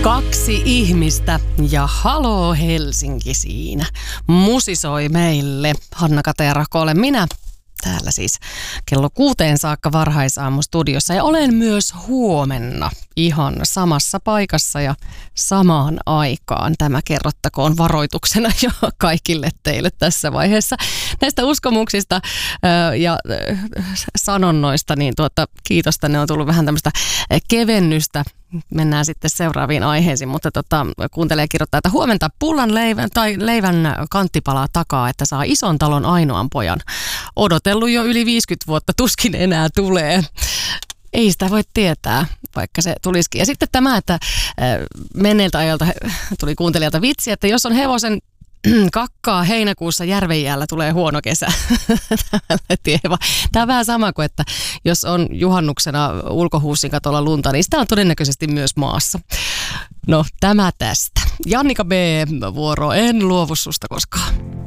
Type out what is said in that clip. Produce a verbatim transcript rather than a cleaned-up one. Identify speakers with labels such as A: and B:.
A: Kaksi ihmistä ja haloo Helsinki siinä. Musisoi meille. Hanna Kateerako olen minä. Täällä siis kello kuuteen saakka varhaisaamu-studiossa. Ja olen myös huomenna ihan samassa paikassa ja samaan aikaan. Tämä kerrottakoon varoituksena jo kaikille teille tässä vaiheessa. Näistä uskomuksista ja sanonnoista, niin tuota, kiitos, tänne on tullut vähän tämmöistä kevennystä. Mennään sitten seuraaviin aiheisiin, mutta tota, kuuntelee kirjoittaa, että huomenta pullan leivän tai leivän kanttipalaa takaa, että saa ison talon ainoan pojan. Odotellut jo yli viisikymmentä vuotta, tuskin enää tulee. Ei sitä voi tietää, vaikka se tulisikin. Ja sitten tämä, että menneeltä ajalta tuli kuuntelijalta vitsi, että jos on hevosen kakkaa heinäkuussa järvenjäällä, tulee huono kesä. Tämä on vähän sama kuin, että jos on juhannuksena ulkohuussin katolla lunta, niin sitä on todennäköisesti myös maassa. No, tämä tästä. Jannika B. vuoro, en luovu susta koskaan.